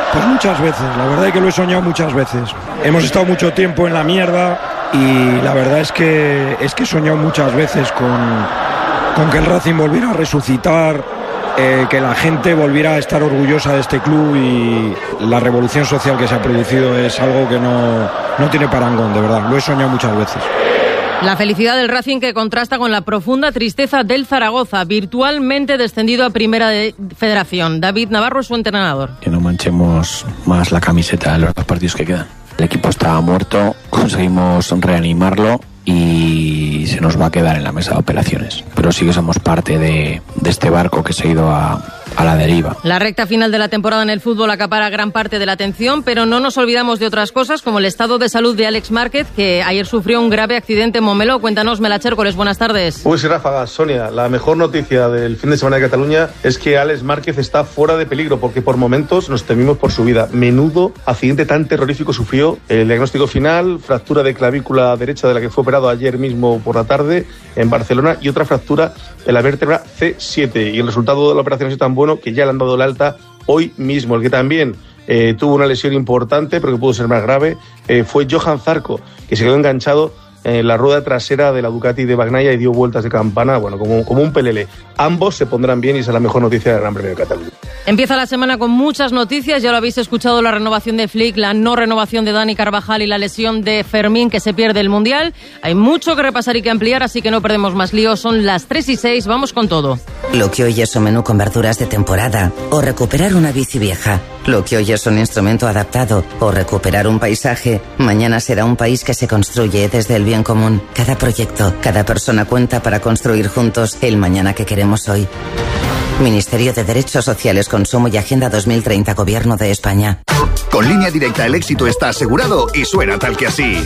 Pues muchas veces, la verdad es que lo he soñado muchas veces. Hemos estado mucho tiempo en la mierda y la verdad es que he soñado muchas veces con que el Racing volviera a resucitar, que la gente volviera a estar orgullosa de este club, y la revolución social que se ha producido es algo que no tiene parangón, de verdad, lo he soñado muchas veces. La felicidad del Racing que contrasta con la profunda tristeza del Zaragoza, virtualmente descendido a Primera Federación. David Navarro es su entrenador. Que no manchemos más la camiseta en los 2 partidos que quedan. El equipo estaba muerto, conseguimos reanimarlo y se nos va a quedar en la mesa de operaciones. Pero sí que somos parte de este barco que se ha ido a la deriva. La recta final de la temporada en el fútbol acapara gran parte de la atención, pero no nos olvidamos de otras cosas, como el estado de salud de Alex Márquez, que ayer sufrió un grave accidente en Montmeló. Cuéntanos, Mela Chércoles, buenas tardes. Pues sí, ráfagas, Sonia. La mejor noticia del fin de semana de Cataluña es que Alex Márquez está fuera de peligro, porque por momentos nos temimos por su vida. Menudo accidente tan terrorífico sufrió. El diagnóstico final: fractura de clavícula derecha, de la que fue operado ayer mismo por la tarde en Barcelona, y otra fractura de la vértebra C7. Y el resultado de la operación es tan bueno que ya le han dado el alta hoy mismo. El que también tuvo una lesión importante, pero que pudo ser más grave, fue Johan Zarco, que se quedó enganchado en la rueda trasera de la Ducati de Bagnaia y dio vueltas de campana, bueno, como un pelele. Ambos se pondrán bien y esa es la mejor noticia del Gran Premio de Cataluña. Empieza la semana con muchas noticias, ya lo habéis escuchado: la renovación de Flick, la no renovación de Dani Carvajal y la lesión de Fermín, que se pierde el Mundial. Hay mucho que repasar y que ampliar, así que no perdemos más lío. Son las 3:06, vamos con todo. Lo que hoy es un menú con verduras de temporada, o recuperar una bici vieja. Lo que hoy es un instrumento adaptado, o recuperar un paisaje, mañana será un país que se construye desde el bien común. Cada proyecto, cada persona cuenta para construir juntos el mañana que queremos hoy. Ministerio de Derechos Sociales, Consumo y Agenda 2030, Gobierno de España. Con Línea Directa el éxito está asegurado y suena tal que así.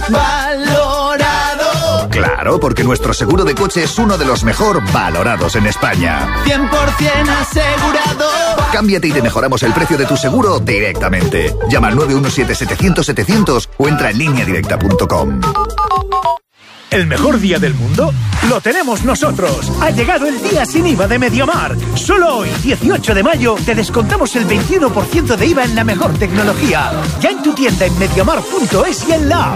¡Valorado! Claro, porque nuestro seguro de coche es uno de los mejor valorados en España. 100% asegurado. Cámbiate y te mejoramos el precio de tu seguro directamente. Llama al 917-700-700 o entra en lineadirecta.com. ¿El mejor día del mundo? ¡Lo tenemos nosotros! Ha llegado el día sin IVA de Mediamar. Solo hoy, 18 de mayo, te descontamos el 21% de IVA en la mejor tecnología. Ya en tu tienda en mediamar.es y en la app.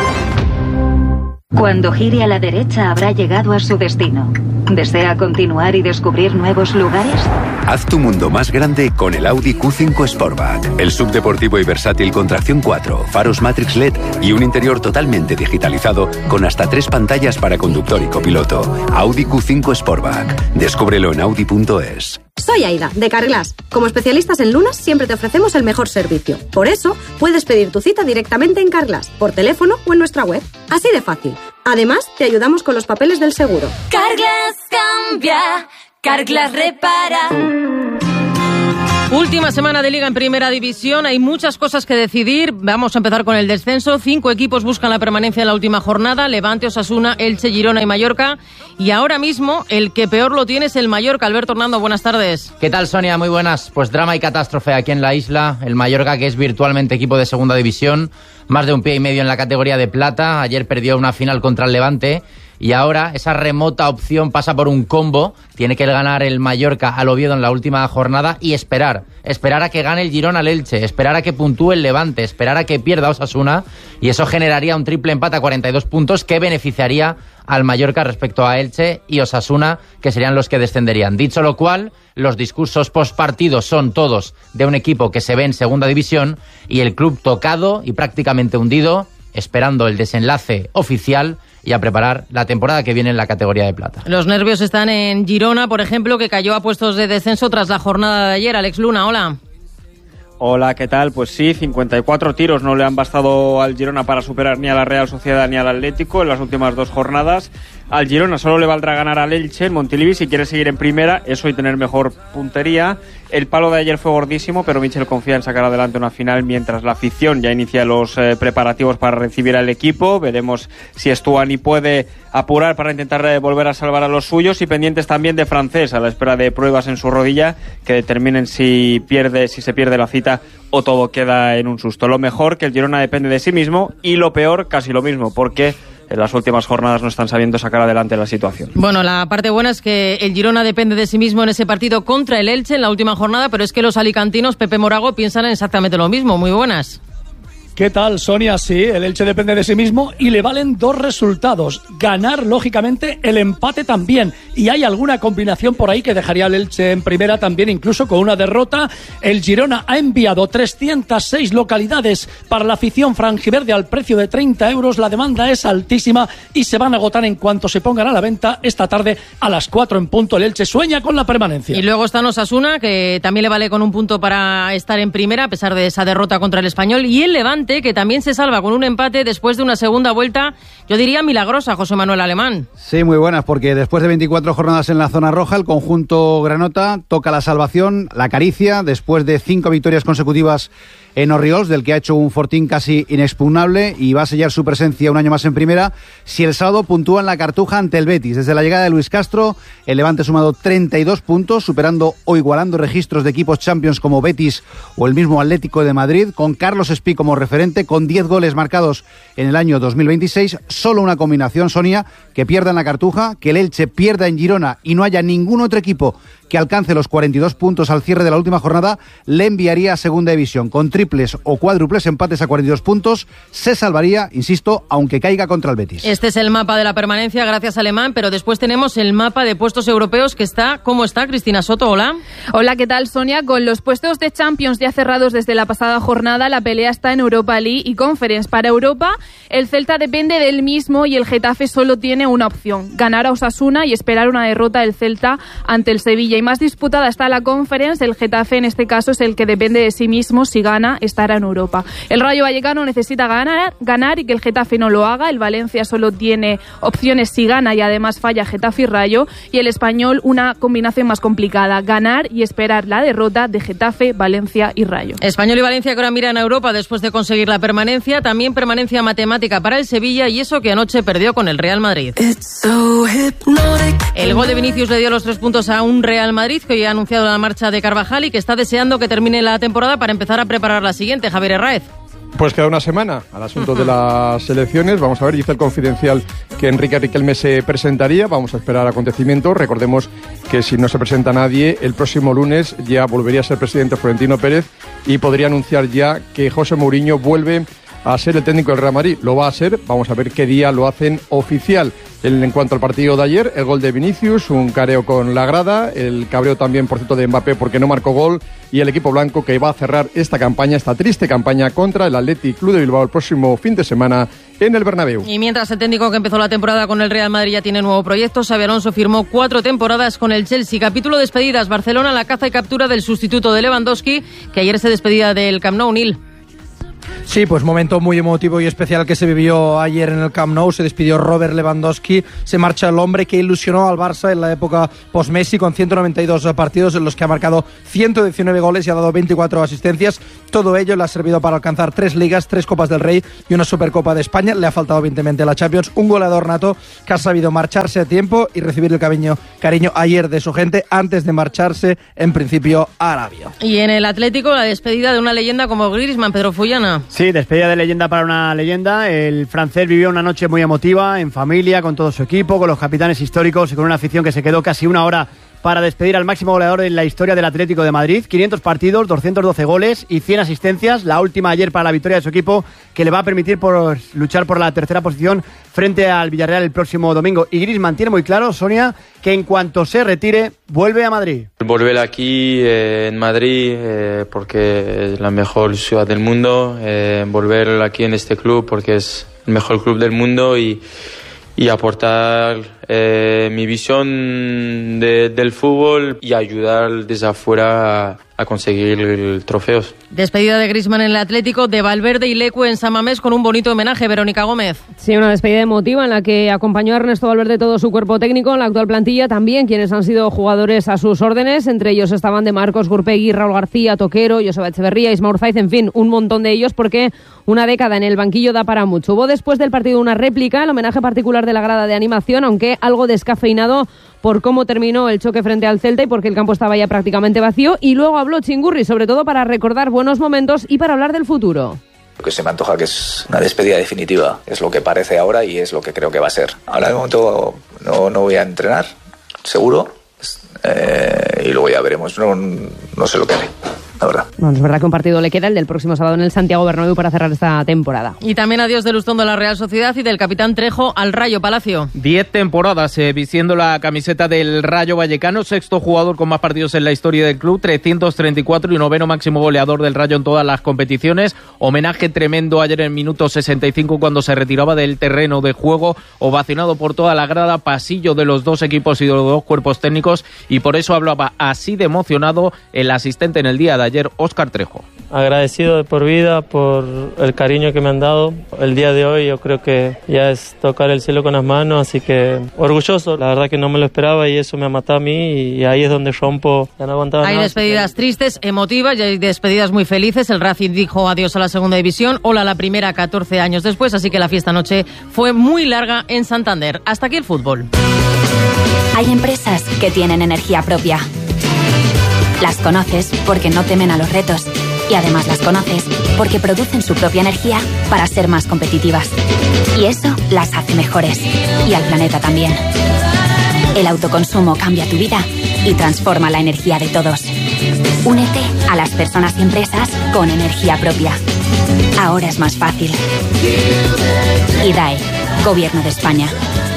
Cuando gire a la derecha habrá llegado a su destino. ¿Desea continuar y descubrir nuevos lugares? Haz tu mundo más grande con el Audi Q5 Sportback. El subdeportivo y versátil con tracción 4, faros Matrix LED y un interior totalmente digitalizado con hasta 3 pantallas para conductor y copiloto. Audi Q5 Sportback. Descúbrelo en Audi.es. Soy Aida, de Carglass. Como especialistas en lunas, siempre te ofrecemos el mejor servicio. Por eso, puedes pedir tu cita directamente en Carglass, por teléfono o en nuestra web. Así de fácil. Además, te ayudamos con los papeles del seguro. Carglass cambia, Carglass repara. Última semana de Liga en Primera División, hay muchas cosas que decidir. Vamos a empezar con el descenso. 5 equipos buscan la permanencia en la última jornada: Levante, Osasuna, Elche, Girona y Mallorca. Y ahora mismo el que peor lo tiene es el Mallorca. Alberto Hernando, buenas tardes. ¿Qué tal, Sonia? Muy buenas. Pues drama y catástrofe aquí en la isla. El Mallorca, que es virtualmente equipo de Segunda División, más de 1,5 pies en la categoría de plata. Ayer perdió una final contra el Levante. Y ahora esa remota opción pasa por un combo. Tiene que ganar el Mallorca al Oviedo en la última jornada y esperar a que gane el Girona al Elche, esperar a que puntúe el Levante, esperar a que pierda Osasuna, y eso generaría un triple empate a 42 puntos que beneficiaría al Mallorca respecto a Elche y Osasuna, que serían los que descenderían. Dicho lo cual, los discursos postpartidos son todos de un equipo que se ve en Segunda División y el club tocado y prácticamente hundido, esperando el desenlace oficial y a preparar la temporada que viene en la categoría de plata. Los nervios están en Girona, por ejemplo, que cayó a puestos de descenso tras la jornada de ayer. Alex Luna, hola. Hola, ¿qué tal? Pues sí, 54 tiros no le han bastado al Girona para superar ni a la Real Sociedad ni al Atlético en las últimas 2 jornadas. Al Girona solo le valdrá ganar al Elche en Montilivi si quiere seguir en primera, eso y tener mejor puntería. El palo de ayer fue gordísimo, pero Michel confía en sacar adelante una final mientras la afición ya inicia los preparativos para recibir al equipo. Veremos si Stuani puede apurar para intentar volver a salvar a los suyos, y pendientes también de Francés a la espera de pruebas en su rodilla que determinen si se pierde la cita o todo queda en un susto. Lo mejor, que el Girona depende de sí mismo, y lo peor, casi lo mismo, porque en las últimas jornadas no están sabiendo sacar adelante la situación. Bueno, la parte buena es que el Girona depende de sí mismo en ese partido contra el Elche en la última jornada, pero es que los alicantinos, Pepe Morago, piensan en exactamente lo mismo. Muy buenas. ¿Qué tal, Sonia? Sí, el Elche depende de sí mismo y le valen 2 resultados. Ganar, lógicamente, el empate también. Y hay alguna combinación por ahí que dejaría al Elche en primera también, incluso con una derrota. El Girona ha enviado 306 localidades para la afición franjiverde al precio de 30 euros. La demanda es altísima y se van a agotar en cuanto se pongan a la venta esta tarde a las 4 en punto. El Elche sueña con la permanencia. Y luego está Osasuna, que también le vale con un punto para estar en primera, a pesar de esa derrota contra el Español. Y el Levante, que también se salva con un empate después de una segunda vuelta, yo diría milagrosa, José Manuel Alemán. Sí, muy buenas, porque después de 24 jornadas en la zona roja, el conjunto granota toca la salvación, la acaricia, después de 5 victorias consecutivas en Orriols, del que ha hecho un fortín casi inexpugnable y va a sellar su presencia un año más en primera si el sábado puntúa en la Cartuja ante el Betis. Desde la llegada de Luis Castro, el Levante ha sumado 32 puntos, superando o igualando registros de equipos Champions como Betis o el mismo Atlético de Madrid, con Carlos Espí como referente, con 10 goles marcados en el año 2026. Solo una combinación, Sonia, que pierda en la Cartuja, que el Elche pierda en Girona y no haya ningún otro equipo que alcance los 42 puntos al cierre de la última jornada, le enviaría a segunda división. Con triples o cuádruples empates a 42 puntos, se salvaría, insisto, aunque caiga contra el Betis. Este es el mapa de la permanencia, gracias Alemán, pero después tenemos el mapa de puestos europeos que está, ¿cómo está? Cristina Soto, hola. Hola, ¿qué tal, Sonia? Con los puestos de Champions ya cerrados desde la pasada jornada, la pelea está en Europa League y Conference. Para Europa, el Celta depende del mismo y el Getafe solo tiene una opción: ganar a Osasuna y esperar una derrota del Celta ante el Sevilla. Y más disputada está la Conference. El Getafe en este caso es el que depende de sí mismo. Si gana, estará en Europa. El Rayo Vallecano necesita ganar y que el Getafe no lo haga. El Valencia solo tiene opciones si gana y además falla Getafe y Rayo. Y el Español una combinación más complicada: ganar y esperar la derrota de Getafe, Valencia y Rayo. Español y Valencia que ahora miran a Europa después de conseguir la permanencia. También permanencia matemática para el Sevilla, y eso que anoche perdió con el Real Madrid. El gol de Vinicius le dio los 3 puntos a un Real Madrid que hoy ha anunciado la marcha de Carvajal y que está deseando que termine la temporada para empezar a preparar la siguiente. Javier Herráez. Pues queda una semana al asunto de las elecciones. Vamos a ver, dice el Confidencial que Enrique Riquelme se presentaría. Vamos a esperar acontecimientos. Recordemos que si no se presenta nadie, el próximo lunes ya volvería a ser presidente Florentino Pérez y podría anunciar ya que José Mourinho vuelve a ser el técnico del Real Madrid. Lo va a ser, vamos a ver qué día lo hacen oficial. En cuanto al partido de ayer, el gol de Vinicius, un careo con la grada, el cabreo también, por cierto, de Mbappé porque no marcó gol, y el equipo blanco que va a cerrar esta campaña, esta triste campaña contra el Athletic Club de Bilbao el próximo fin de semana en el Bernabéu. Y mientras el técnico que empezó la temporada con el Real Madrid ya tiene nuevo proyecto, Xabi Alonso firmó 4 temporadas con el Chelsea. Capítulo despedidas, Barcelona, la caza y captura del sustituto de Lewandowski, que ayer se despedía del Camp Nou. Nil. Sí, pues momento muy emotivo y especial que se vivió ayer en el Camp Nou. Se despidió Robert Lewandowski, se marcha el hombre que ilusionó al Barça en la época post-Messi, con 192 partidos en los que ha marcado 119 goles y ha dado 24 asistencias. Todo ello le ha servido para alcanzar 3 ligas, 3 Copas del Rey y una Supercopa de España. Le ha faltado evidentemente la Champions. Un goleador nato que ha sabido marcharse a tiempo y recibir el cariño ayer de su gente antes de marcharse en principio a Arabia. Y en el Atlético, la despedida de una leyenda como Griezmann, Pedro Fullana. Sí, despedida de leyenda para una leyenda. El francés vivió una noche muy emotiva, en familia, con todo su equipo, con los capitanes históricos y con una afición que se quedó casi una hora para despedir al máximo goleador en la historia del Atlético de Madrid. 500 partidos, 212 goles y 100 asistencias. La última ayer para la victoria de su equipo, que le va a permitir luchar por la tercera posición frente al Villarreal el próximo domingo. Y Griezmann tiene muy claro, Sonia, que en cuanto se retire, vuelve a Madrid. Volver aquí en Madrid porque es la mejor ciudad del mundo. Volver aquí en este club porque es el mejor club del mundo y aportar mi visión del fútbol y ayudar desde afuera a conseguir trofeos. Despedida de Griezmann en el Atlético, de Valverde y Leque en San Mamés con un bonito homenaje. Verónica Gómez. Sí, una despedida emotiva en la que acompañó a Ernesto Valverde todo su cuerpo técnico en la actual plantilla, también quienes han sido jugadores a sus órdenes. Entre ellos estaban de Marcos, Gurpegui, Raúl García, Toquero, Joseba Echeverría, Isma Urzaiz, en fin, un montón de ellos, porque una década en el banquillo da para mucho. Hubo después del partido una réplica, el homenaje particular de la grada de animación, aunque algo descafeinado por cómo terminó el choque frente al Celta y porque el campo estaba ya prácticamente vacío. Y luego habló Chingurri, sobre todo para recordar buenos momentos y para hablar del futuro. Que se me antoja que es una despedida definitiva, es lo que parece ahora y es lo que creo que va a ser. Ahora de momento no voy a entrenar, seguro, y luego ya veremos, no sé lo que haré. La verdad. Bueno, es verdad que un partido le queda, el del próximo sábado en el Santiago Bernabéu, para cerrar esta temporada. Y también adiós de Lustón de la Real Sociedad y del capitán Trejo al Rayo Palacio. 10 temporadas vistiendo la camiseta del Rayo Vallecano, sexto jugador con más partidos en la historia del club, 334 y noveno máximo goleador del Rayo en todas las competiciones. Homenaje tremendo ayer en minuto 65 cuando se retiraba del terreno de juego, ovacionado por toda la grada, pasillo de los dos equipos y de los dos cuerpos técnicos, y por eso hablaba así de emocionado el asistente en el día de ayer, Óscar Trejo. Agradecido de por vida por el cariño que me han dado. El día de hoy yo creo que ya es tocar el cielo con las manos, así que orgulloso. La verdad que no me lo esperaba y eso me ha matado a mí, y ahí es donde rompo. Ya no aguantaba Hay nada. despedidas tristes, emotivas, y hay despedidas muy felices. El Racing dijo adiós a la segunda división, hola a la primera 14 años después, así que la fiesta anoche fue muy larga en Santander. Hasta aquí el fútbol. Hay empresas que tienen energía propia. Las conoces porque no temen a los retos, y además las conoces porque producen su propia energía para ser más competitivas. Y eso las hace mejores, y al planeta también. El autoconsumo cambia tu vida y transforma la energía de todos. Únete a las personas y empresas con energía propia. Ahora es más fácil. IDAE, Gobierno de España.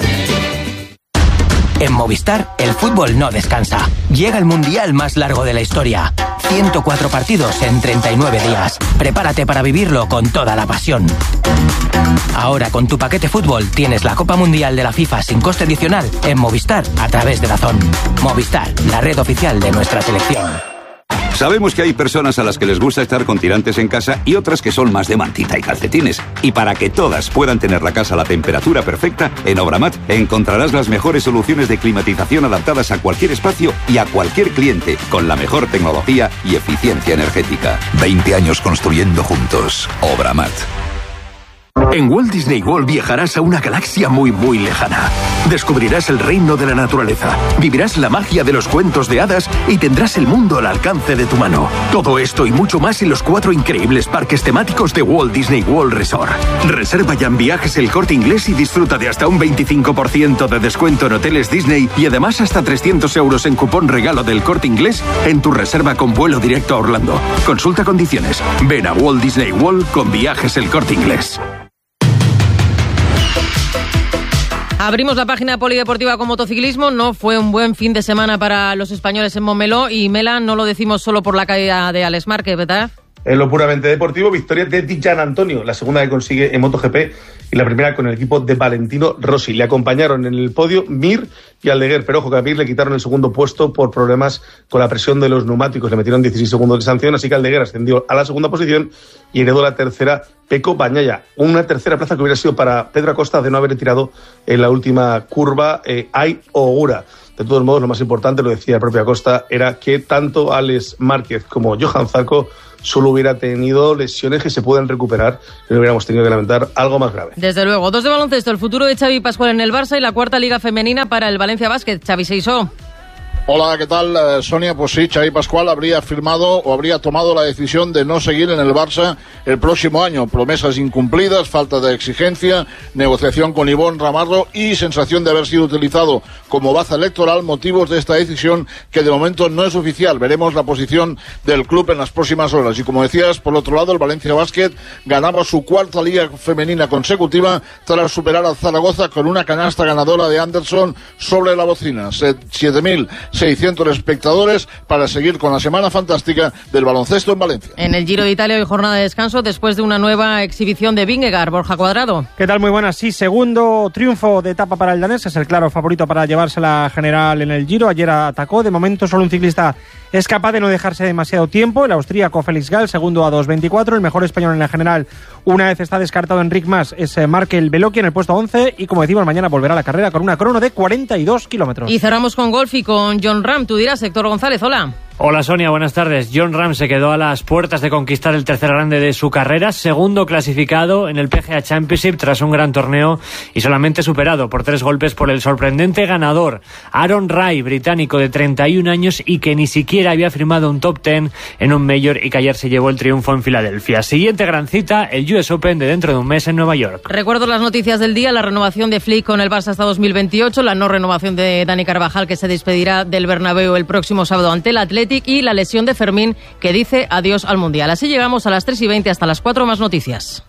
En Movistar, el fútbol no descansa. Llega el mundial más largo de la historia. 104 partidos en 39 días. Prepárate para vivirlo con toda la pasión. Ahora, con tu paquete fútbol, tienes la Copa Mundial de la FIFA sin coste adicional en Movistar a través de DAZN. Movistar, la red oficial de nuestra selección. Sabemos que hay personas a las que les gusta estar con tirantes en casa y otras que son más de mantita y calcetines. Y para que todas puedan tener la casa a la temperatura perfecta, en Obramat encontrarás las mejores soluciones de climatización adaptadas a cualquier espacio y a cualquier cliente, con la mejor tecnología y eficiencia energética. 20 años construyendo juntos. Obramat. En Walt Disney World viajarás a una galaxia muy, muy lejana. Descubrirás el reino de la naturaleza, vivirás la magia de los cuentos de hadas y tendrás el mundo al alcance de tu mano. Todo esto y mucho más en los 4 increíbles parques temáticos de Walt Disney World Resort. Reserva ya en Viajes El Corte Inglés y disfruta de hasta un 25% de descuento en hoteles Disney y además hasta 300 euros en cupón regalo del Corte Inglés en tu reserva con vuelo directo a Orlando. Consulta condiciones. Ven a Walt Disney World con Viajes El Corte Inglés. Abrimos la página polideportiva con motociclismo. No fue un buen fin de semana para los españoles en Montmeló, y Mela, no lo decimos solo por la caída de Alex Márquez, ¿verdad? En lo puramente deportivo, victoria de Di Gianantonio, la segunda que consigue en MotoGP y la primera con el equipo de Valentino Rossi. Le acompañaron en el podio Mir y Aldeguer, pero ojo que a Mir le quitaron el segundo puesto por problemas con la presión de los neumáticos. Le metieron 16 segundos de sanción, así que Aldeguer ascendió a la segunda posición y heredó la tercera Pecco Bagnaia. Una tercera plaza que hubiera sido para Pedro Acosta de no haber retirado en la última curva Ai Ogura. De todos modos, lo más importante, lo decía el propio Acosta, era que tanto Alex Márquez como Johan Zarco solo hubiera tenido lesiones que se pueden recuperar y no hubiéramos tenido que lamentar algo más grave. Desde luego. 2 de baloncesto, el futuro de Xavi Pascual en el Barça y la cuarta liga femenina para el Valencia Basket. Xavi Seisó. Hola, ¿qué tal, Sonia? Pues sí, Xavi Pascual habría firmado o habría tomado la decisión de no seguir en el Barça el próximo año. Promesas incumplidas, falta de exigencia, negociación con Ivonne Ramarro y sensación de haber sido utilizado como baza electoral, motivos de esta decisión que de momento no es oficial. Veremos la posición del club en las próximas horas. Y como decías, por otro lado, el Valencia Basket ganaba su cuarta liga femenina consecutiva tras superar al Zaragoza con una canasta ganadora de Anderson sobre la bocina. 7.600 espectadores para seguir con la semana fantástica del baloncesto en Valencia. En el Giro de Italia hoy jornada de descanso después de una nueva exhibición de Vingegaard. Borja Cuadrado. ¿Qué tal? Muy buenas. Sí, segundo triunfo de etapa para el danés. Es el claro favorito para llevarse la general en el Giro. Ayer atacó. De momento solo un ciclista es capaz de no dejarse demasiado tiempo. El austríaco Félix Gall, segundo a 2.24. El mejor español en la general, una vez está descartado Enric Mas, es Markel Beloki en el puesto 11. Y como decimos, mañana volverá a la carrera con una crono de 42 kilómetros. Y cerramos con golf y con John Ram. Tú dirás, Héctor González, hola. Hola Sonia, buenas tardes. Jon Rahm se quedó a las puertas de conquistar el tercer grande de su carrera, segundo clasificado en el PGA Championship tras un gran torneo y solamente superado por 3 golpes por el sorprendente ganador, Aaron Rai, británico de 31 años y que ni siquiera había firmado un top 10 en un Major y que ayer se llevó el triunfo en Filadelfia. Siguiente gran cita, el US Open de dentro de un mes en Nueva York. Recuerdo las noticias del día, la renovación de Flick con el Barça hasta 2028, la no renovación de Dani Carvajal, que se despedirá del Bernabéu el próximo sábado ante el Athletic, y la lesión de Fermín, que dice adiós al Mundial. Así llegamos a las 3:20, hasta las 4, más noticias.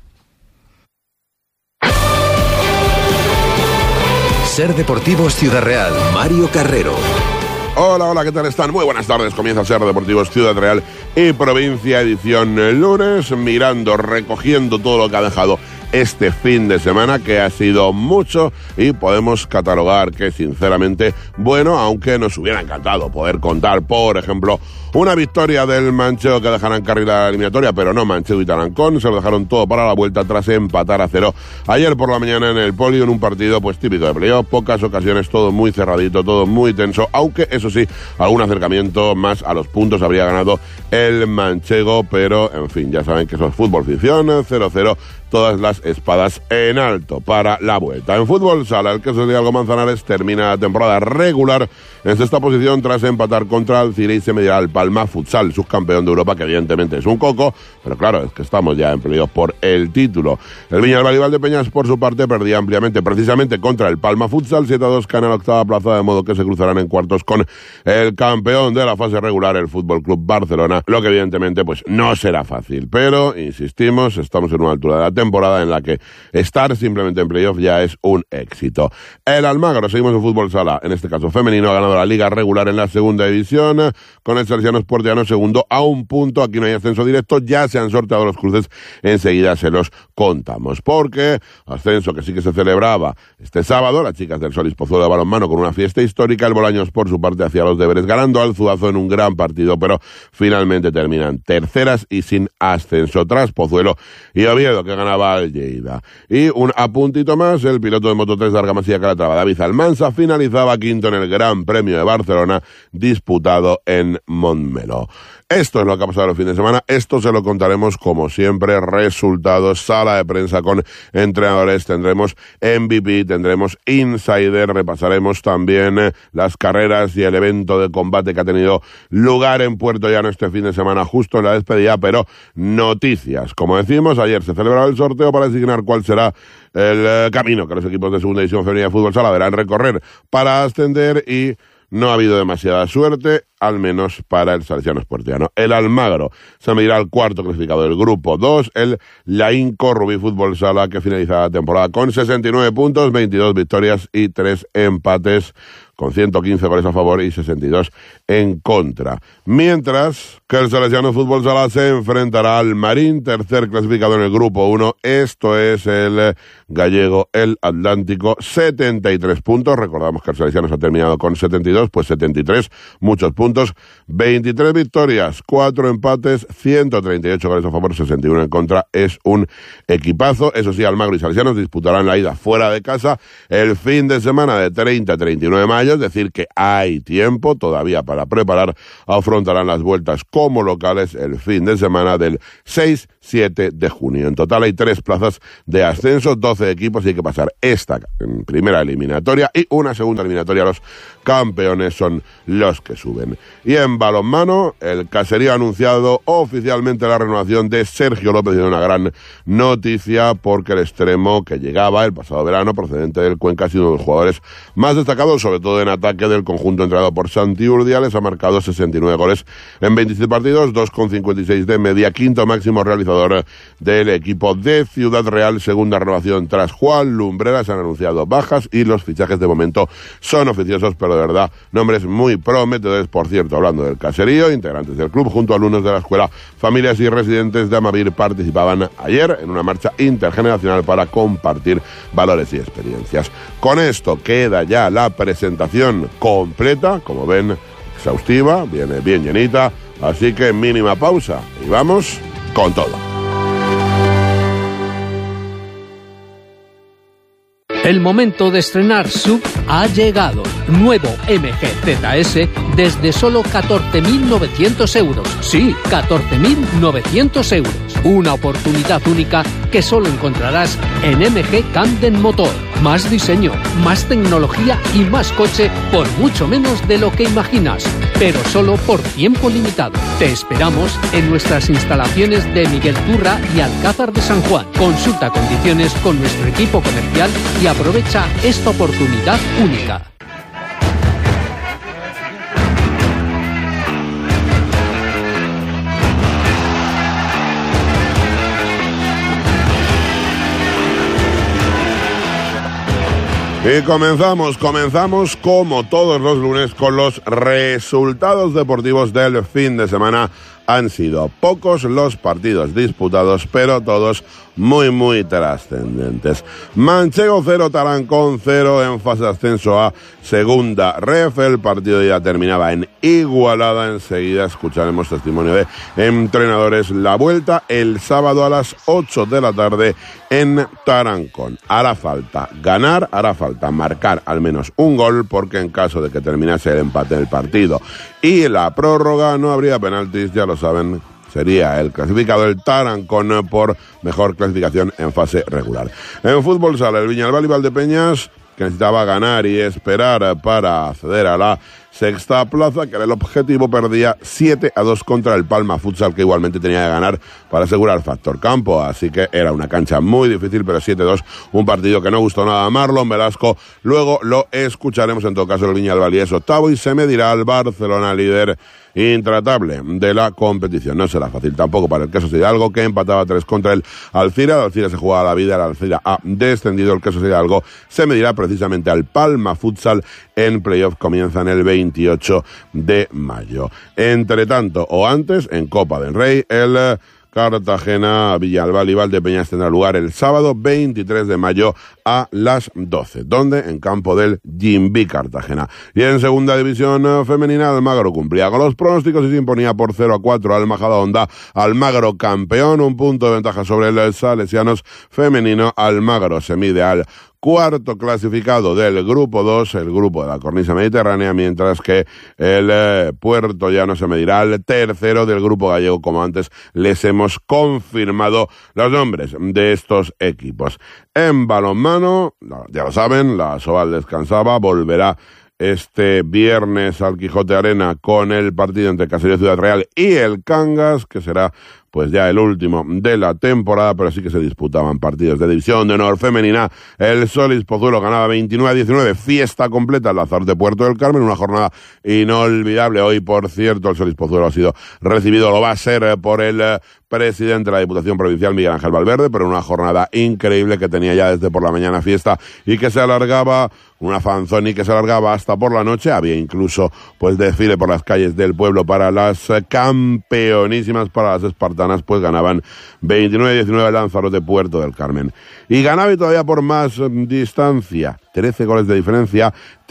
Ser Deportivos Ciudad Real, Mario Carrero. Hola, ¿qué tal están? Muy buenas tardes, comienza Ser Deportivos Ciudad Real y Provincia, edición lunes, mirando, recogiendo todo lo que ha dejado este fin de semana, que ha sido mucho y podemos catalogar que sinceramente bueno, aunque nos hubiera encantado poder contar, por ejemplo, una victoria del Manchego que dejará en carril la eliminatoria, pero no Manchego y Tarancón, se lo dejaron todo para la vuelta tras empatar a 0 ayer por la mañana en el Polio, en un partido pues típico de playoff, pocas ocasiones, todo muy cerradito, todo muy tenso, aunque eso sí, algún acercamiento más a los puntos habría ganado el Manchego, pero en fin, ya saben que eso es fútbol ficción, 0-0, todas las espadas en alto para la vuelta. En fútbol sala, el Quesos de Algo Manzanares termina la temporada regular en sexta posición tras empatar contra el Cire y se medirá al Palma Futsal, subcampeón de Europa, que evidentemente es un coco, pero claro, es que estamos ya en playoff por el título. El Viñalbal y Valdepeñas, por su parte, perdía ampliamente precisamente contra el Palma Futsal, 7-2, caen a la octava plaza, de modo que se cruzarán en cuartos con el campeón de la fase regular, el Fútbol Club Barcelona, lo que evidentemente pues no será fácil, pero insistimos, estamos en una altura de la temporada en la que estar simplemente en playoff ya es un éxito. El Almagro, seguimos en fútbol sala, en este caso femenino, ha ganado la liga regular en la segunda división, con el Salesianos Portiano segundo a un punto, aquí no hay ascenso directo, ya se han sorteado los cruces, enseguida se los contamos, porque ascenso que sí que se celebraba este sábado, las chicas del Solís Pozuelo de balonmano con una fiesta histórica, el Bolaños por su parte hacía los deberes, ganando al Zuazo en un gran partido, pero finalmente terminan terceras y sin ascenso, tras Pozuelo y Oviedo, que ganaba al Lleida. Y un apuntito más, el piloto de Moto3 de Argamasilla Calatrava, David Almansa, finalizaba quinto en el Gran Premio de Barcelona, disputado en Montmeló. Esto es lo que ha pasado el fin de semana, esto se lo contaremos como siempre, resultados, sala de prensa con entrenadores, tendremos MVP, tendremos Insider, repasaremos también las carreras y el evento de combate que ha tenido lugar en Puerto Llano este fin de semana, justo en la despedida, pero noticias. Como decimos, ayer se celebraba el sorteo para designar cuál será el camino que los equipos de segunda división femenina de fútbol sala deberán recorrer para ascender y no ha habido demasiada suerte, al menos para el Salesianos Portiano. El Almagro se medirá al cuarto clasificado del grupo 2, el Laínco Rubí Fútbol Sala, que finaliza la temporada con 69 puntos, 22 victorias y 3 empates, con 115 goles a favor y 62 en contra. Mientras que el Salesianos Fútbol Sala se enfrentará al Marín, tercer clasificado en el grupo 1, esto es el gallego, el Atlántico, 73 puntos, recordamos que el Salesianos ha terminado con 72, pues 73, muchos puntos, 23 victorias, 4 empates, 138 goles a favor, 61 en contra, es un equipazo. Eso sí, Almagro y Salesianos disputarán la ida fuera de casa el fin de semana de 30 a 39 de mayo, es decir que hay tiempo todavía para preparar, afrontarán las vueltas como locales el fin de semana del 6-7 de junio. En total hay 3 plazas de ascenso, 12 equipos y hay que pasar esta primera eliminatoria y una segunda eliminatoria. Los campeones son los que suben. Y en balonmano, el Caserío ha anunciado oficialmente la renovación de Sergio López, y una gran noticia porque el extremo que llegaba el pasado verano procedente del Cuenca ha sido uno de los jugadores más destacados, sobre todo en ataque del conjunto entrenado por Santi Urdiales, ha marcado 69 goles en 27 partidos, 2,56 de media, quinto máximo realizador del equipo de Ciudad Real, segunda renovación tras Juan Lumbreras. Han anunciado bajas y los fichajes de momento son oficiosos, pero de verdad, nombres muy prometedores. Por cierto, hablando del Caserío, integrantes del club junto a alumnos de la escuela, familias y residentes de Amavir participaban ayer en una marcha intergeneracional para compartir valores y experiencias. Con esto queda ya la presentación completa, como ven, exhaustiva, viene bien llenita, así que mínima pausa y vamos con todo. El momento de estrenar SUV ha llegado. Nuevo MG ZS desde solo 14.900 euros. Sí, 14.900 euros. Una oportunidad única que solo encontrarás en MG Camden Motor. Más diseño, más tecnología y más coche por mucho menos de lo que imaginas, pero solo por tiempo limitado. Te esperamos en nuestras instalaciones de Miguel Turra y Alcázar de San Juan. Consulta condiciones con nuestro equipo comercial y aprovecha esta oportunidad única. Y comenzamos como todos los lunes con los resultados deportivos del fin de semana. Han sido pocos los partidos disputados, pero todos muy trascendentes. Manchego 0, Tarancón 0 en fase de ascenso a segunda ref. El partido ya terminaba en igualada. Enseguida escucharemos testimonio de entrenadores. La vuelta el sábado a las 8 de la tarde en Tarancón. Hará falta ganar, hará falta marcar al menos un gol, porque en caso de que terminase el empate del partido y la prórroga no habría penaltis, ya lo saben. Sería el clasificado el Tarancón por mejor clasificación en fase regular. En fútbol sala el Viñalbal y Valdepeñas, que necesitaba ganar y esperar para acceder a la sexta plaza, que era el objetivo, perdía 7-2 contra el Palma Futsal, que igualmente tenía que ganar para asegurar factor campo, así que era una cancha muy difícil, pero 7-2, un partido que no gustó nada a Marlon Velasco. Luego lo escucharemos. En todo caso el Viñalbal es octavo y se medirá al Barcelona, líder intratable de la competición. No será fácil tampoco para el Quesos Hidalgo, que empataba 3 contra el Alcira. El Alcira se jugaba la vida, el Alcira ha descendido. El Quesos Hidalgo se medirá precisamente al Palma Futsal en playoff. Comienzan el 28 de mayo. Entre tanto, o antes, en Copa del Rey, el Cartagena, Villalbal y Valdepeñas tendrá lugar el sábado 23 de mayo a las 12, donde en campo del Jimbi Cartagena. Y en segunda división femenina, Almagro cumplía con los pronósticos y se imponía por 0-4 al Majadahonda. Almagro campeón, un punto de ventaja sobre el Salesianos femenino. Almagro se mide al cuarto clasificado del grupo 2, el grupo de la cornisa mediterránea, mientras que el Puerto Llano se medirá al tercero del grupo gallego. Como antes les hemos confirmado los nombres de estos equipos. En balonmano, ya lo saben, la Soval descansaba, volverá este viernes al Quijote Arena con el partido entre Caserío Ciudad Real y el Cangas, que será pues ya el último de la temporada, pero sí que se disputaban partidos de división de honor femenina. El Solís Pozuelo ganaba 29-19, fiesta completa en Lanzarote Puerto del Carmen, una jornada inolvidable. Hoy, por cierto, el Solís Pozuelo ha sido recibido, lo va a ser por el presidente de la Diputación Provincial, Miguel Ángel Valverde, pero una jornada increíble que tenía ya desde por la mañana fiesta y que se alargaba, una fanzoni que se alargaba hasta por la noche. Había incluso pues desfile por las calles del pueblo para las campeonísimas, para las espartanas, pues ganaban 29-19 Lanzarote Puerto del Carmen. Y ganaba y todavía por más distancia, 13 goles de diferencia,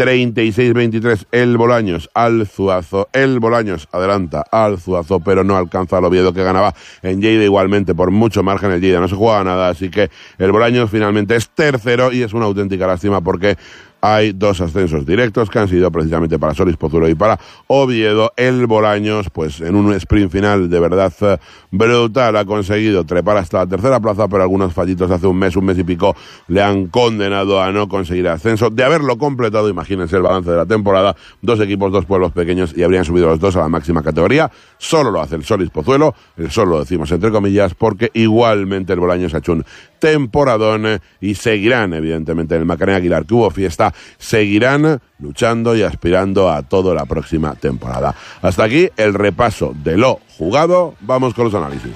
36-23 el Bolaños al Zuazo. El Bolaños adelanta al Zuazo, pero no alcanza al Oviedo, que ganaba en Lleida igualmente por mucho margen. El Lleida no se jugaba nada, así que el Bolaños finalmente es tercero, y es una auténtica lástima porque hay dos ascensos directos que han sido precisamente para Solís Pozuelo y para Oviedo. El Bolaños, pues en un sprint final de verdad brutal, ha conseguido trepar hasta la tercera plaza, pero algunos fallitos hace un mes y pico le han condenado a no conseguir ascenso. De haberlo completado, imagínense el balance de la temporada, 2 equipos, 2 pueblos pequeños, y habrían subido los 2 a la máxima categoría. Solo lo hace el Solís Pozuelo, el solo lo decimos entre comillas, porque igualmente el Bolaños ha hecho un temporadón y seguirán, evidentemente, en el Macarena Aguilar, que hubo fiesta, seguirán luchando y aspirando a toda la próxima temporada. Hasta aquí el repaso de lo jugado. Vamos con los análisis.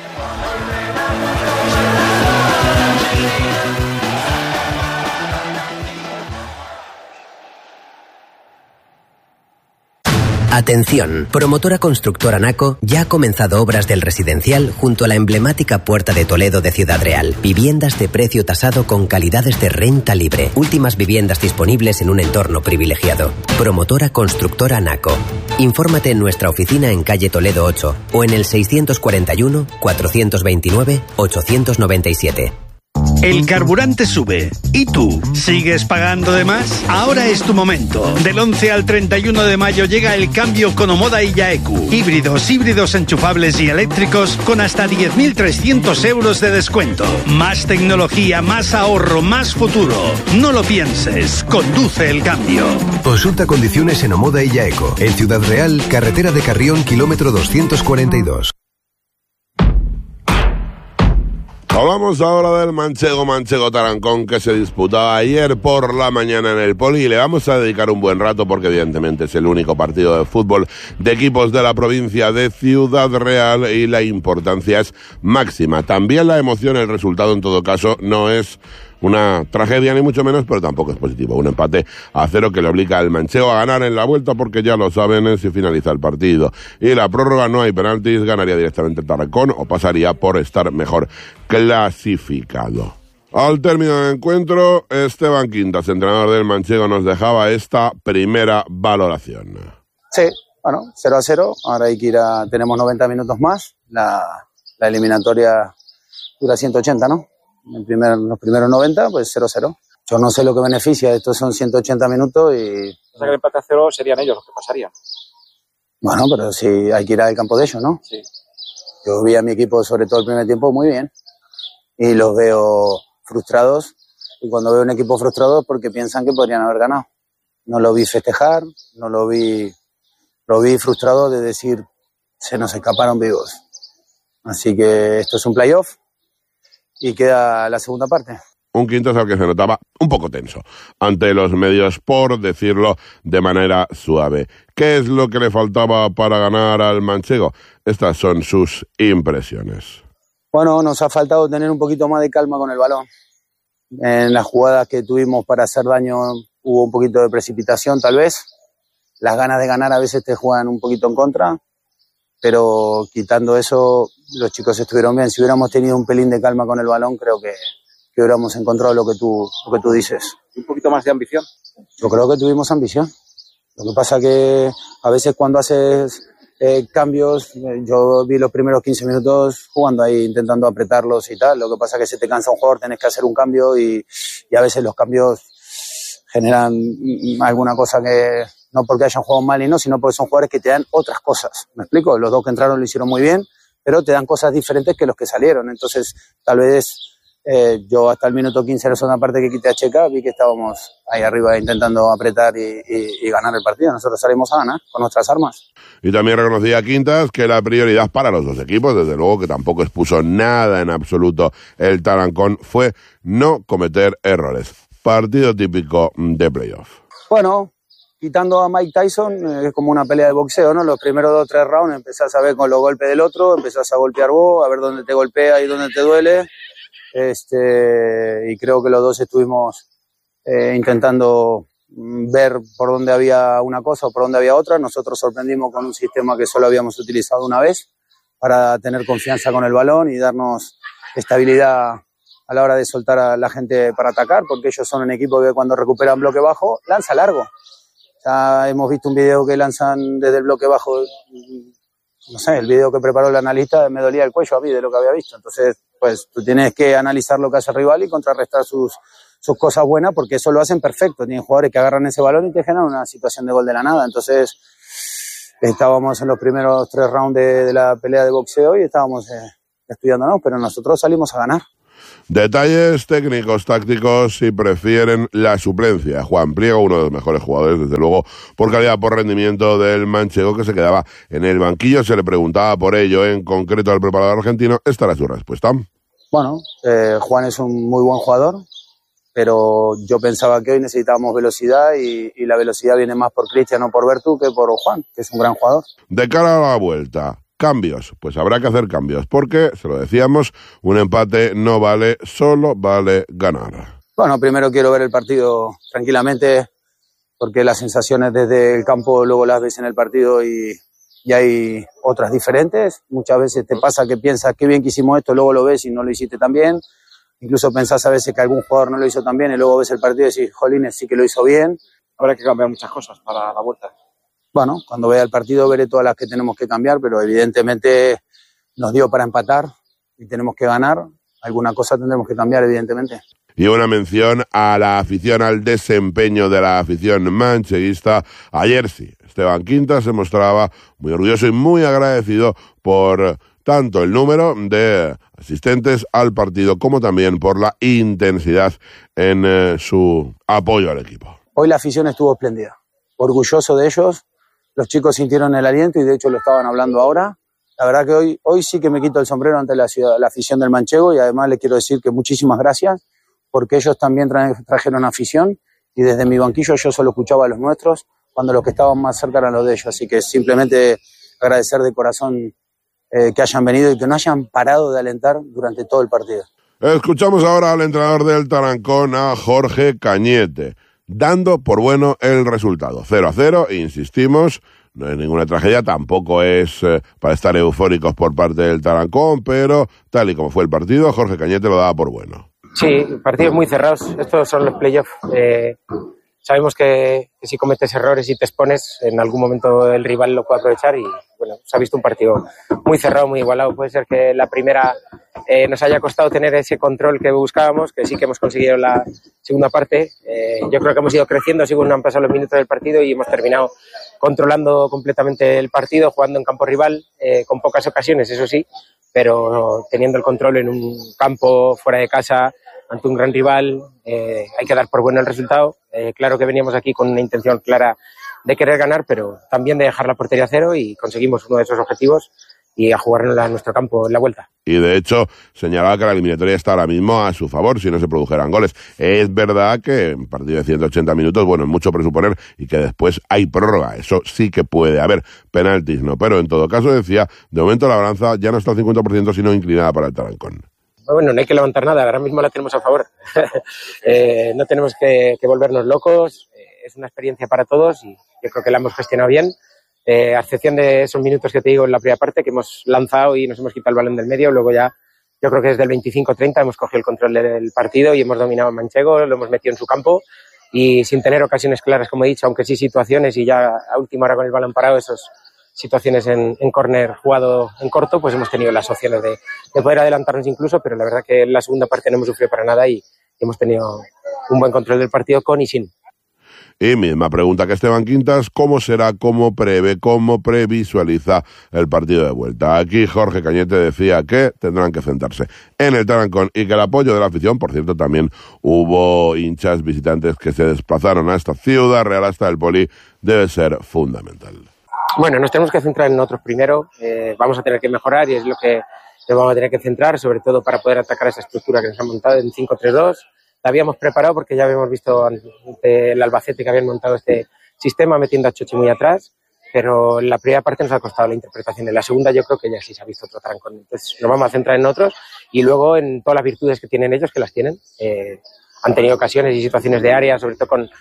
Atención, promotora constructora Naco ya ha comenzado obras del residencial junto a la emblemática Puerta de Toledo de Ciudad Real. Viviendas de precio tasado con calidades de renta libre. Últimas viviendas disponibles en un entorno privilegiado. Promotora constructora Naco. Infórmate en nuestra oficina en calle Toledo 8 o en el 641 429 897. El carburante sube. ¿Y tú? ¿Sigues pagando de más? Ahora es tu momento. Del 11 al 31 de mayo llega el cambio con Omoda y Yaeku. Híbridos enchufables y eléctricos con hasta 10.300 euros de descuento. Más tecnología, más ahorro, más futuro. No lo pienses. Conduce el cambio. Consulta condiciones en Omoda y Yaeco. En Ciudad Real, carretera de Carrión, kilómetro 242. Hablamos ahora del Manchego Tarancón que se disputaba ayer por la mañana en el Poli y le vamos a dedicar un buen rato porque evidentemente es el único partido de fútbol de equipos de la provincia de Ciudad Real y la importancia es máxima. También la emoción, el resultado en todo caso no es una tragedia ni mucho menos, pero tampoco es positivo. Un empate a 0 que le obliga al Manchego a ganar en la vuelta porque ya lo saben si finaliza el partido. Y la prórroga no hay penaltis, ganaría directamente el Tarancón o pasaría por estar mejor clasificado. Al término del encuentro, Esteban Quintas, entrenador del Manchego, nos dejaba esta primera valoración. Sí, bueno, 0-0, ahora hay que ir tenemos 90 minutos más, la eliminatoria dura 180, ¿no? Los primeros 90, pues 0-0. Yo no sé lo que beneficia, estos son 180 minutos y... O sea que el empate a 0 serían ellos los que pasarían. Bueno, pero sí hay que ir al campo de ellos, ¿no? Sí. Yo vi a mi equipo, sobre todo el primer tiempo, muy bien. Y los veo frustrados. Y cuando veo un equipo frustrado es porque piensan que podrían haber ganado. No lo vi festejar, lo vi frustrado de decir, se nos escaparon vivos. Así que esto es un playoff. Y queda la segunda parte. Un Quintas al que se notaba un poco tenso ante los medios, por decirlo de manera suave. ¿Qué es lo que le faltaba para ganar al Manchego? Estas son sus impresiones. Bueno, nos ha faltado tener un poquito más de calma con el balón. En las jugadas que tuvimos para hacer daño hubo un poquito de precipitación, tal vez. Las ganas de ganar a veces te juegan un poquito en contra. Pero quitando eso, los chicos estuvieron bien. Si hubiéramos tenido un pelín de calma con el balón, creo que hubiéramos encontrado lo que tú dices. ¿Un poquito más de ambición? Yo creo que tuvimos ambición. Lo que pasa que a veces cuando haces cambios, yo vi los primeros 15 minutos jugando ahí, intentando apretarlos y tal. Lo que pasa que se te cansa un jugador, tenés que hacer un cambio y a veces los cambios generan alguna cosa que... No porque hayan jugado mal y no, sino porque son jugadores que te dan otras cosas. ¿Me explico? Los dos que entraron lo hicieron muy bien, pero te dan cosas diferentes que los que salieron. Entonces, tal vez yo hasta el minuto 15 de la segunda parte que quité a Checa, vi que estábamos ahí arriba intentando apretar y ganar el partido. Nosotros salimos a ganar con nuestras armas. Y también reconocía Quintas que la prioridad para los dos equipos, desde luego que tampoco expuso nada en absoluto el Tarancón, fue no cometer errores. Partido típico de playoff. Bueno, quitando a Mike Tyson, es como una pelea de boxeo, ¿no? Los primeros 2 o 3 rounds empezás a ver con los golpes del otro, empezás a golpear vos, a ver dónde te golpea y dónde te duele. Y creo que los dos estuvimos intentando ver por dónde había una cosa o por dónde había otra. Nosotros sorprendimos con un sistema que solo habíamos utilizado una vez para tener confianza con el balón y darnos estabilidad a la hora de soltar a la gente para atacar, porque ellos son un equipo que cuando recuperan bloque bajo, lanza largo. Ya hemos visto un video que lanzan desde el bloque bajo, no sé, el video que preparó el analista me dolía el cuello a mí de lo que había visto. Entonces, pues tú tienes que analizar lo que hace el rival y contrarrestar sus cosas buenas, porque eso lo hacen perfecto. Tienen jugadores que agarran ese balón y te generan una situación de gol de la nada. Entonces, estábamos en los primeros 3 rounds de la pelea de boxeo y estábamos estudiándonos, pero nosotros salimos a ganar. Detalles técnicos, tácticos, si prefieren la suplencia. Juan Pliego, uno de los mejores jugadores, desde luego, por calidad, por rendimiento del Manchego, que se quedaba en el banquillo. Se le preguntaba por ello en concreto al preparador argentino. Esta era su respuesta. Bueno, Juan es un muy buen jugador, pero yo pensaba que hoy necesitábamos velocidad y la velocidad viene más por Cristian o por Bertu que por Juan, que es un gran jugador. De cara a la vuelta, cambios, pues habrá que hacer cambios, porque, se lo decíamos, un empate no vale, solo vale ganar. Bueno, primero quiero ver el partido tranquilamente, porque las sensaciones desde el campo luego las ves en el partido y hay otras diferentes. Muchas veces te pasa que piensas qué bien que hicimos esto, luego lo ves y no lo hiciste tan bien. Incluso pensás a veces que algún jugador no lo hizo tan bien y luego ves el partido y decís, jolines, sí que lo hizo bien. Habrá que cambiar muchas cosas para la vuelta. Bueno, cuando vea el partido veré todas las que tenemos que cambiar, pero evidentemente nos dio para empatar y tenemos que ganar. alguna cosa tendremos que cambiar, evidentemente. Y una mención a la afición, al desempeño de la afición mancheguista. Ayer sí, Esteban Quintas se mostraba muy orgulloso y muy agradecido por tanto el número de asistentes al partido como también por la intensidad en su apoyo al equipo. Hoy la afición estuvo espléndida, orgulloso de ellos, los chicos sintieron el aliento y de hecho lo estaban hablando ahora. La verdad que hoy sí que me quito el sombrero ante la afición del Manchego y además les quiero decir que muchísimas gracias porque ellos también trajeron afición y desde mi banquillo yo solo escuchaba a los nuestros cuando los que estaban más cerca eran los de ellos, así que simplemente agradecer de corazón que hayan venido y que no hayan parado de alentar durante todo el partido. Escuchamos ahora al entrenador del Tarancón, a Jorge Cañete, dando por bueno el resultado. 0-0, insistimos, no es ninguna tragedia, tampoco es para estar eufóricos por parte del Tarancón, pero tal y como fue el partido, Jorge Cañete lo daba por bueno. Sí, partidos muy cerrados, estos son los playoffs. Sabemos que si cometes errores y te expones, en algún momento el rival lo puede aprovechar y bueno, se ha visto un partido muy cerrado, muy igualado. Puede ser que la primera nos haya costado tener ese control que buscábamos, que sí que hemos conseguido la segunda parte. Yo creo que hemos ido creciendo según han pasado los minutos del partido y hemos terminado controlando completamente el partido, jugando en campo rival, con pocas ocasiones, eso sí, pero teniendo el control en un campo fuera de casa, ante un gran rival, hay que dar por bueno el resultado. Claro que veníamos aquí con una intención clara de querer ganar, pero también de dejar la portería a cero y conseguimos uno de esos objetivos y a jugárnosla en nuestro campo en la vuelta. Y de hecho señalaba que la eliminatoria está ahora mismo a su favor si no se produjeran goles. Es verdad que en partido de 180 minutos, bueno, es mucho presuponer y que después hay prórroga, eso sí que puede haber, penaltis no, pero en todo caso decía, de momento la balanza ya no está al 50% sino inclinada para el Tarancón. Bueno, no hay que levantar nada, ahora mismo la tenemos a favor. No tenemos que volvernos locos, es una experiencia para todos y yo creo que la hemos gestionado bien. A excepción de esos minutos que te digo en la primera parte, que hemos lanzado y nos hemos quitado el balón del medio, luego ya yo creo que desde el 25-30 hemos cogido el control del partido y hemos dominado el Manchego, lo hemos metido en su campo y sin tener ocasiones claras, como he dicho, aunque sí situaciones y ya a última hora con el balón parado, esas situaciones en córner jugado en corto, pues hemos tenido las opciones de poder adelantarnos incluso, pero la verdad que en la segunda parte no hemos sufrido para nada y hemos tenido un buen control del partido con y sin. Y misma pregunta que Esteban Quintas, ¿cómo será, cómo prevé, cómo previsualiza el partido de vuelta? Aquí Jorge Cañete decía que tendrán que centrarse en el Tarancón y que el apoyo de la afición, por cierto, también hubo hinchas visitantes que se desplazaron a esta Ciudad Real, hasta el Poli, debe ser fundamental. Bueno, nos tenemos que centrar en nosotros primero, vamos a tener que mejorar y es lo que nos vamos a tener que centrar, sobre todo para poder atacar esa estructura que nos han montado en 5-3-2. La habíamos preparado porque ya habíamos visto ante el Albacete que habían montado este sistema metiendo a Chochi muy atrás, pero en la primera parte nos ha costado la interpretación. En la segunda yo creo que ya sí se ha visto otro Tarancón. Entonces nos vamos a centrar en otros y luego en todas las virtudes que tienen ellos, que las tienen. Han tenido ocasiones y situaciones de área, sobre todo con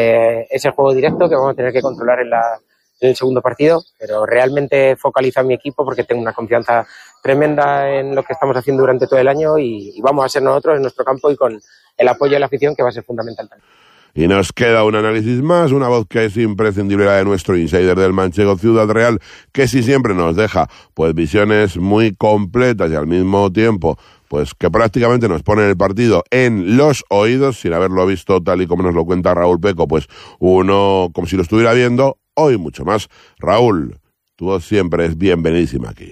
ese juego directo que vamos a tener que controlar en el segundo partido, pero realmente focalizo a mi equipo porque tengo una confianza tremenda en lo que estamos haciendo durante todo el año y vamos a ser nosotros en nuestro campo y con el apoyo de la afición que va a ser fundamental también. Y nos queda un análisis más, una voz que es imprescindible, la de nuestro insider del Manchego Ciudad Real, que sí siempre nos deja pues visiones muy completas y al mismo tiempo pues que prácticamente nos pone el partido en los oídos sin haberlo visto, tal y como nos lo cuenta Raúl Peco, pues uno como si lo estuviera viendo, hoy mucho más. Raúl, tu voz siempre es bienvenidísima aquí.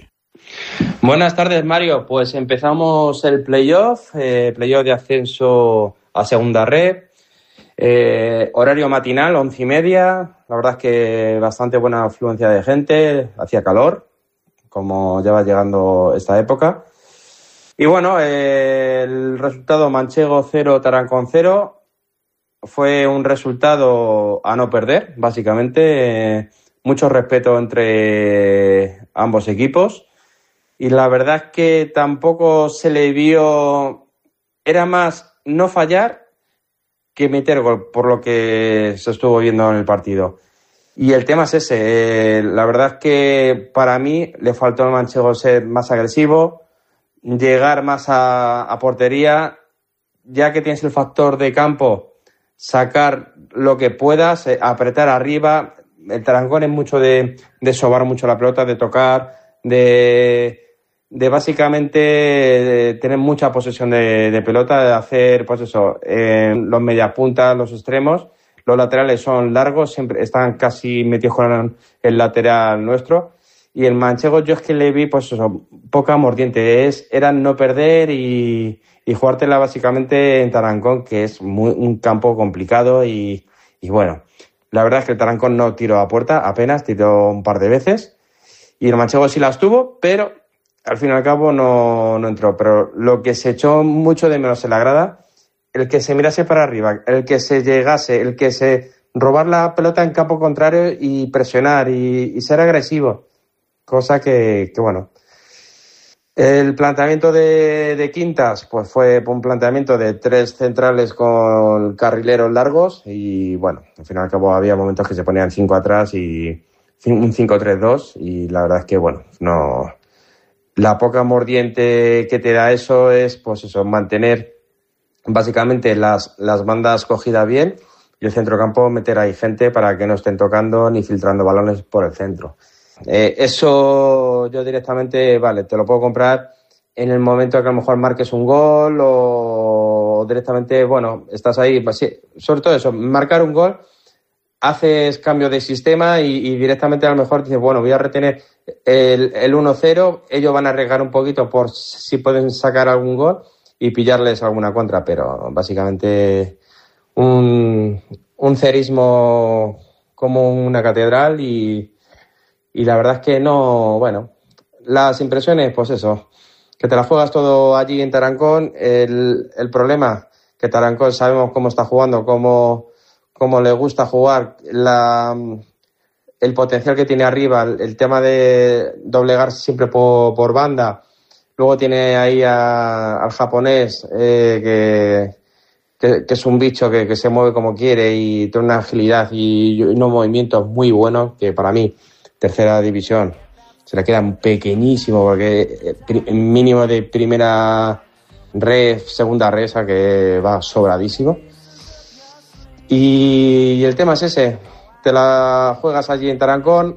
Buenas tardes, Mario. Pues empezamos el playoff de ascenso a segunda red. Horario matinal, 11:30. La verdad es que bastante buena afluencia de gente. Hacía calor, como ya va llegando esta época. Y bueno, el resultado Manchego 0, Tarancón 0. Fue un resultado a no perder, básicamente. Mucho respeto entre ambos equipos. Y la verdad es que tampoco se le vio... Era más no fallar que meter gol, por lo que se estuvo viendo en el partido. Y el tema es ese. La verdad es que para mí le faltó al Manchego ser más agresivo, llegar más a portería, ya que tienes el factor de campo, sacar lo que puedas, apretar arriba. El Tarancón es mucho de sobar mucho la pelota, de tocar, de de básicamente tener mucha posesión de pelota, de hacer, pues eso, los mediapuntas, los extremos, los laterales son largos, siempre están casi metidos con el lateral nuestro. Y el manchego yo es que le vi, pues eso, poca mordiente, era no perder y jugártela básicamente en Tarancón, que es un campo complicado y bueno, la verdad es que el Tarancón no tiró a puerta, apenas tiró un par de veces y el manchego sí las tuvo, pero al fin y al cabo no entró. Pero lo que se echó mucho de menos en la grada, el que se mirase para arriba, el que se llegase, el que se robar la pelota en campo contrario y presionar y ser agresivo, cosa que bueno. El planteamiento de Quintas pues fue un planteamiento de 3 centrales con carrileros largos y bueno, al final y al cabo había momentos que se ponían 5 atrás y un 5-3-2 y la verdad es que bueno, no, la poca mordiente que te da eso es pues eso, mantener básicamente las bandas cogidas bien y el centrocampo meter ahí gente para que no estén tocando ni filtrando balones por el centro. Eso yo directamente, vale, te lo puedo comprar en el momento que a lo mejor marques un gol o directamente, bueno, estás ahí, pues sí, sobre todo eso, marcar un gol, haces cambio de sistema y directamente a lo mejor dices, bueno, voy a retener el 1-0, ellos van a arriesgar un poquito por si pueden sacar algún gol y pillarles alguna contra, pero básicamente un cerismo como una catedral y la verdad es que no, bueno, las impresiones, pues eso, que te la juegas todo allí en Tarancón. El problema, que Tarancón sabemos cómo está jugando, cómo le gusta jugar, el potencial que tiene arriba, el tema de doblegar siempre por banda. Luego tiene ahí al japonés, que es un bicho que se mueve como quiere y tiene una agilidad y unos movimientos muy buenos que para mí, tercera división, se le quedan pequeñísimo porque mínimo de primera red, segunda red, esa que va sobradísimo. Y el tema es ese, te la juegas allí en Tarancón,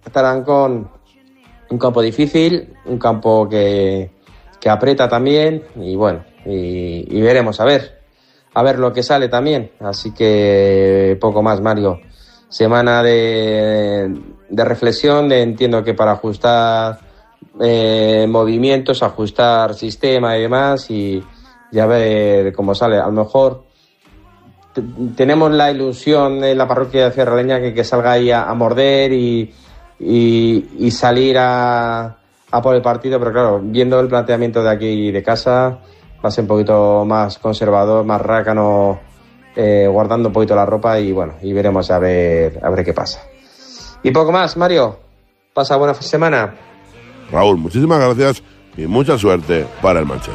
un campo difícil, un campo que aprieta también y bueno, y veremos a ver lo que sale también. Así que poco más, Mario. Semana de reflexión, entiendo que para ajustar movimientos, ajustar sistema y demás y a ver cómo sale. A lo mejor tenemos la ilusión en la parroquia de Cierraleña que salga ahí a morder y salir a por el partido, pero claro, viendo el planteamiento de aquí de casa va a ser un poquito más conservador, más rácano, guardando un poquito la ropa y bueno, y veremos a ver qué pasa. Y poco más, Mario. Pasa buena semana. Raúl, muchísimas gracias y mucha suerte para el manchego.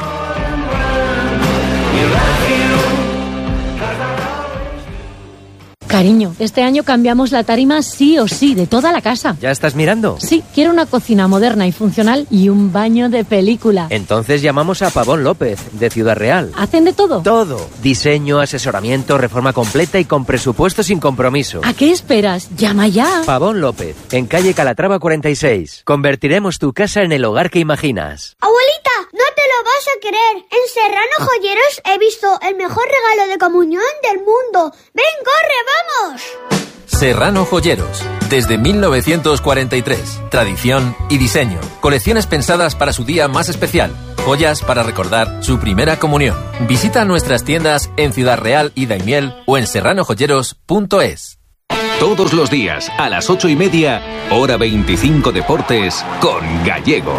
Cariño, este año cambiamos la tarima sí o sí, de toda la casa. ¿Ya estás mirando? Sí, quiero una cocina moderna y funcional y un baño de película. Entonces llamamos a Pavón López, de Ciudad Real. ¿Hacen de todo? Todo. Diseño, asesoramiento, reforma completa y con presupuesto sin compromiso. ¿A qué esperas? ¡Llama ya! Pavón López, en calle Calatrava 46. Convertiremos tu casa en el hogar que imaginas. Abuelita, no te lo vas a creer. En Serrano Joyeros he visto el mejor regalo de comunión del mundo. ¡Ven, corre, vamos! Serrano Joyeros, desde 1943. Tradición y diseño. Colecciones pensadas para su día más especial. Joyas para recordar su primera comunión. Visita nuestras tiendas en Ciudad Real y Daimiel o en serranojoyeros.es. Todos los días, a las 8:30, Hora 25 Deportes, con Gallego.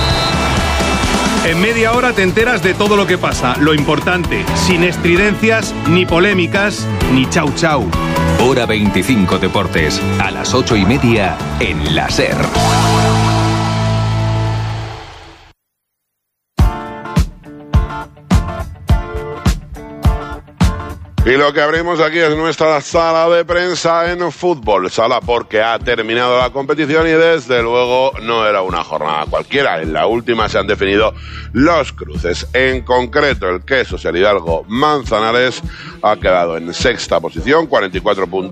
En media hora te enteras de todo lo que pasa, lo importante, sin estridencias, ni polémicas, ni chau chau. Hora 25 Deportes, a las 8:30, en la SER. Y lo que abrimos aquí es nuestra sala de prensa en fútbol. Sala porque ha terminado la competición y desde luego no era una jornada cualquiera. En la última se han definido los cruces. En concreto, el Quesos, el Hidalgo Manzanares ha quedado en sexta posición, 44 puntos.